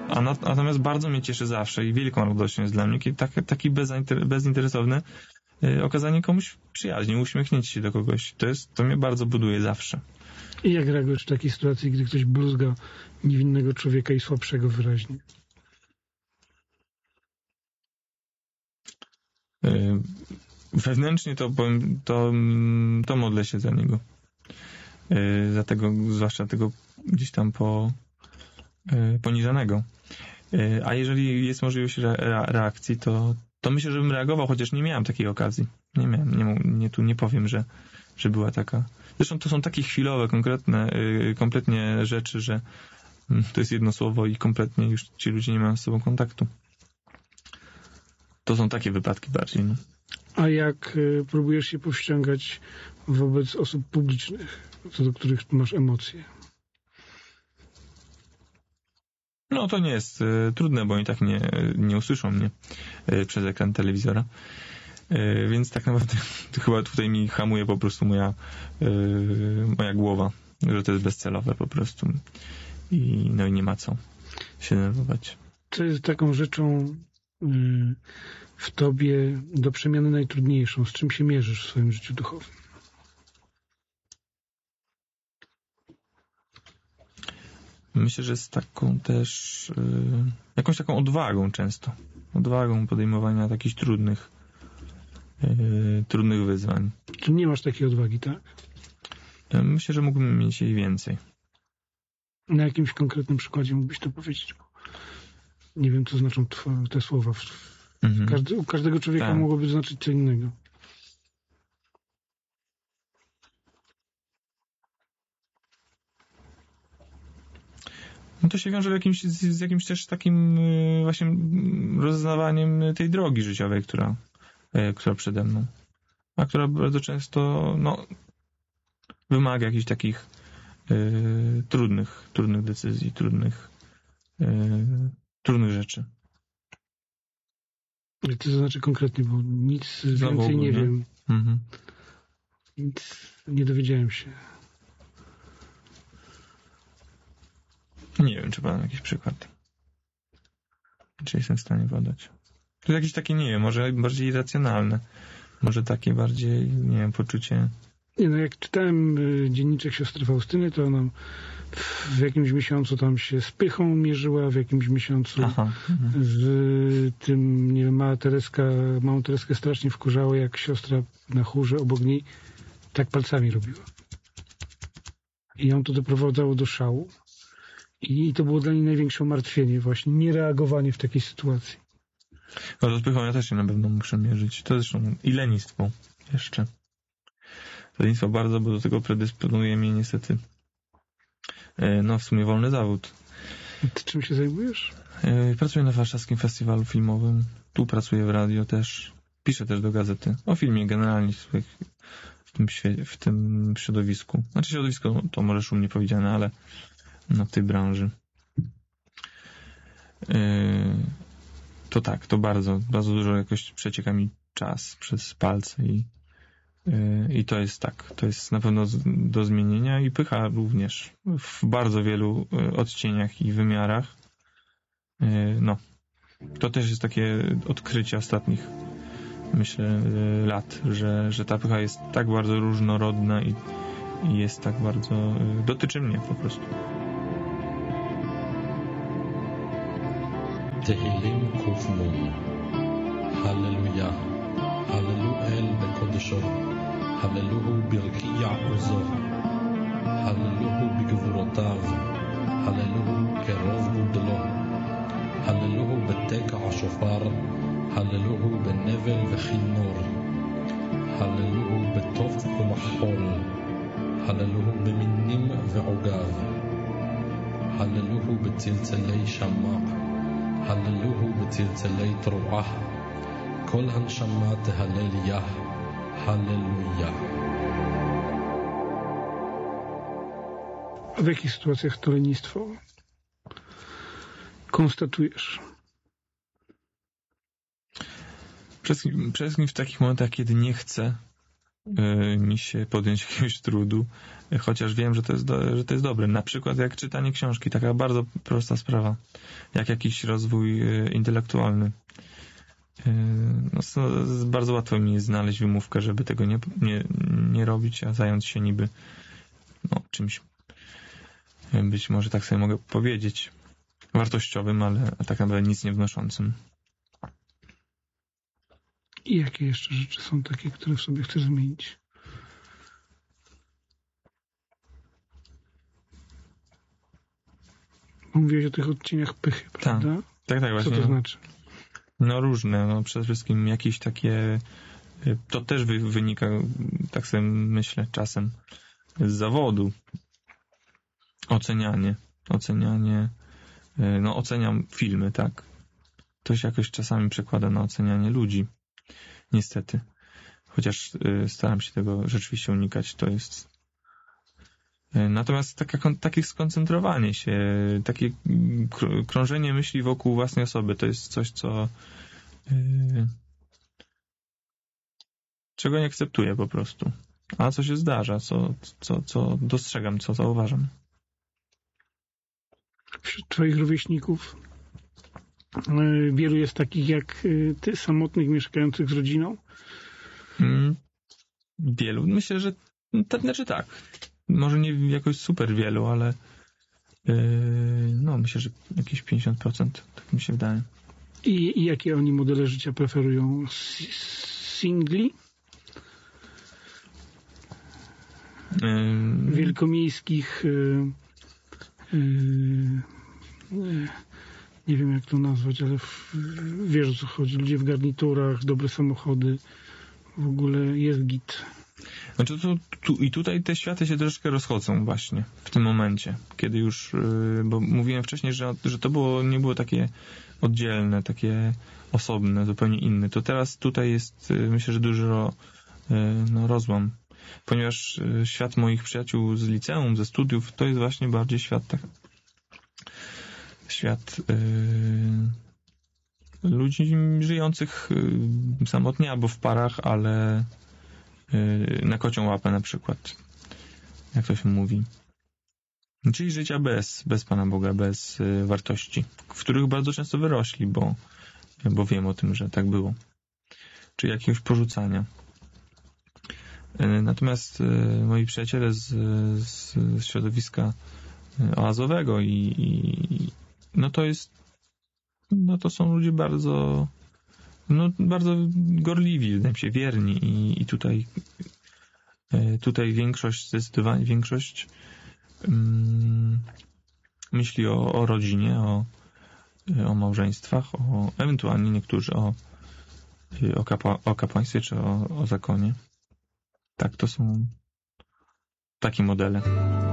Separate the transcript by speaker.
Speaker 1: Natomiast bardzo mnie cieszy zawsze i wielką radością jest dla mnie taki bezinteresowne okazanie komuś przyjaźni, uśmiechnięcie się do kogoś. To mnie bardzo buduje zawsze.
Speaker 2: I jak reagujesz w takiej sytuacji, gdy ktoś bluzga niewinnego człowieka i słabszego wyraźnie?
Speaker 1: Wewnętrznie to powiem, to modlę się za niego. Za tego, zwłaszcza tego gdzieś tam poniżanego. A jeżeli jest możliwość reakcji, to myślę, że bym reagował, chociaż nie miałem takiej okazji. Nie miałem, nie powiem, że była taka. Zresztą to są takie chwilowe, kompletnie rzeczy, że to jest jedno słowo i kompletnie już ci ludzie nie mają z sobą kontaktu. To są takie wypadki bardziej. No.
Speaker 2: A jak próbujesz się powściągać wobec osób publicznych, co do których masz emocje?
Speaker 1: No to nie jest trudne, bo oni tak nie usłyszą mnie przez ekran telewizora. Więc tak naprawdę to chyba tutaj mi hamuje po prostu moja głowa, że to jest bezcelowe po prostu. I nie ma co się denerwować.
Speaker 2: Co jest taką rzeczą w tobie do przemiany najtrudniejszą? Z czym się mierzysz w swoim życiu duchowym?
Speaker 1: Myślę, że z taką też jakąś taką odwagą często. Odwagą podejmowania takich trudnych wyzwań.
Speaker 2: Czy nie masz takiej odwagi, tak?
Speaker 1: Myślę, że mógłbym mieć jej więcej.
Speaker 2: Na jakimś konkretnym przykładzie mógłbyś to powiedzieć? Nie wiem, co znaczą te słowa. U każdego człowieka
Speaker 1: tak.
Speaker 2: Mogłoby znaczyć co innego.
Speaker 1: No to się wiąże z jakimś też takim właśnie rozeznawaniem tej drogi życiowej, która przede mną. A która bardzo często wymaga jakichś takich trudnych decyzji, trudnych rzeczy.
Speaker 2: Co to znaczy konkretnie, bo nic więcej nie wiem.
Speaker 1: Mhm.
Speaker 2: Nic nie dowiedziałem się.
Speaker 1: Nie wiem, czy podam jakiś przykład. Czy jestem w stanie podać. To jakieś takie, nie wiem, może bardziej irracjonalne. Może takie bardziej, nie wiem, poczucie...
Speaker 2: Nie, jak czytałem dzienniczek siostry Faustyny, to ona w jakimś miesiącu tam się z pychą mierzyła, w jakimś miesiącu z tym, nie wiem, małą Tereskę strasznie wkurzało, jak siostra na chórze obok niej tak palcami robiła. I ją to doprowadzało do szału. I to było dla niej największe umartwienie, właśnie niereagowanie w takiej sytuacji.
Speaker 1: No z pychą ja też się na pewno muszę mierzyć. To zresztą i lenistwo jeszcze. Lenistwo bardzo, bo do tego predysponuje mnie niestety w sumie wolny zawód.
Speaker 2: Ty czym się zajmujesz?
Speaker 1: Pracuję na Warszawskim Festiwalu Filmowym. Tu pracuję w radio też. Piszę też do gazety. O filmie generalnie w tym środowisku. Znaczy środowisko to może szumnie powiedziane, ale w tej branży. To tak, to bardzo dużo jakoś przecieka mi czas przez palce i to jest tak, to jest na pewno do zmienienia i pycha również w bardzo wielu odcieniach i wymiarach. To też jest takie odkrycie ostatnich, myślę, lat, że ta pycha jest tak bardzo różnorodna i jest tak bardzo, dotyczy mnie po prostu.
Speaker 3: תהילים ק"נ הללויה הללו אל בקודשו הללוהו ברקיע עוזו הללוהו בגבורותיו הללוהו כרוב גודלו הללוהו בתקע השופר הללוהו בנבל וכינור הללוהו בתוף ומחול הללוהו במינים ועוגב הללוהו בצלצלי שמע הללוהו בצלצלי תרועה כל הנשמה תהלל יה הללויה.
Speaker 2: A w jakich sytuacjach to lenistwo konstatujesz?
Speaker 1: Przede wszystkim w takich momentach, kiedy nie chcę mi się podjąć jakiegoś trudu, chociaż wiem, że to jest dobre. Na przykład jak czytanie książki, taka bardzo prosta sprawa, jak jakiś rozwój intelektualny. No, bardzo łatwo mi jest znaleźć wymówkę, żeby tego nie robić, a zająć się niby czymś, być może tak sobie mogę powiedzieć, wartościowym, ale tak naprawdę nic nie wnoszącym.
Speaker 2: I jakie jeszcze rzeczy są takie, które w sobie chcesz zmienić? Mówiłeś o tych odcieniach pychy, prawda?
Speaker 1: Tak, właśnie.
Speaker 2: Co to znaczy?
Speaker 1: No różne, przede wszystkim jakieś takie, to też wynika, tak sobie myślę czasem, z zawodu. Ocenianie, oceniam filmy, tak. To się jakoś czasami przekłada na ocenianie ludzi. Niestety. Chociaż staram się tego rzeczywiście unikać, to jest... Natomiast takie skoncentrowanie się, takie krążenie myśli wokół własnej osoby, to jest coś, czego nie akceptuję po prostu. A co się zdarza, co dostrzegam, co zauważam.
Speaker 2: Wśród twoich rówieśników wielu jest takich jak ty, samotnych, mieszkających z rodziną?
Speaker 1: Wielu. Myślę, że tak. Może nie jakoś super wielu, ale myślę, że jakieś 50%, tak mi się wydaje.
Speaker 2: I jakie oni modele życia preferują? Singli? Wielkomiejskich nie wiem jak to nazwać, ale wiesz o co chodzi. Ludzie w garniturach, dobre samochody, w ogóle jest git.
Speaker 1: Znaczy tutaj te światy się troszkę rozchodzą właśnie w tym momencie, kiedy już, bo mówiłem wcześniej, że to nie było takie oddzielne, takie osobne, zupełnie inne. To teraz tutaj jest, myślę, że dużo rozłam, ponieważ świat moich przyjaciół z liceum, ze studiów, to jest właśnie bardziej świat ludzi żyjących samotnie albo w parach, ale na kocią łapę na przykład, jak to się mówi. Czyli życia bez Pana Boga, bez wartości, w których bardzo często wyrośli, bo wiem o tym, że tak było. Czyli jakiegoś porzucania. Natomiast moi przyjaciele z środowiska oazowego to są ludzie bardzo gorliwi, wydaje mi się, wierni i tutaj zdecydowanie większość myśli o rodzinie, o małżeństwach, ewentualnie niektórzy o kapłaństwie czy o zakonie. Tak, to są takie modele.